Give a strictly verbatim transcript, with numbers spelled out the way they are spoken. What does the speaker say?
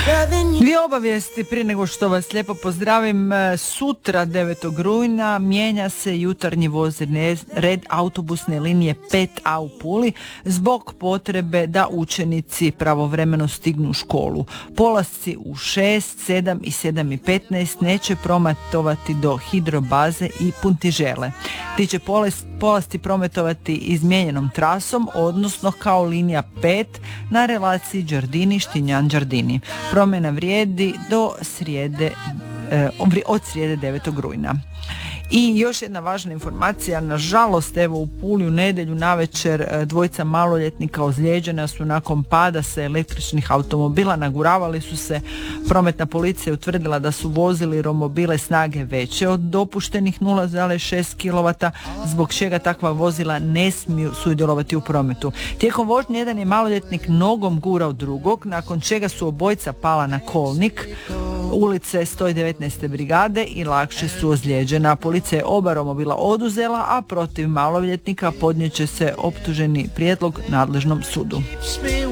Dvije obavijesti prije nego što vas lijepo pozdravim. Sutra devetog rujna mijenja se jutarnji vozni red autobusne linije pet a u Puli zbog potrebe da učenici pravovremeno stignu u školu. Polasci u šest, sedam i sedam i petnaest neće prometovati do Hidrobaze i Puntižele. Ti će polasti prometovati izmijenjenom trasom, odnosno kao linija pet na relaciji Đardini-Štinjan-Đardini. Promjena vrijedi do srijede, eh, od srijede devetog rujna. I još jedna važna informacija, nažalost evo u Puli u nedjelju navečer dvojica maloljetnika ozlijeđena su nakon pada sa električnih automobila, naguravali su se. Prometna policija je utvrdila da su vozili romobile snage veće od dopuštenih nula zarez šest kilovata, zbog čega takva vozila ne smiju sudjelovati u prometu. Tijekom vožnje jedan je maloljetnik nogom gurao drugog, nakon čega su obojica pala na kolnik ulice sto devetnaeste brigade i lakše su ozlijeđena. Policija je oba romobila oduzela, a protiv maloljetnika podnijet će se optuženi prijedlog nadležnom sudu.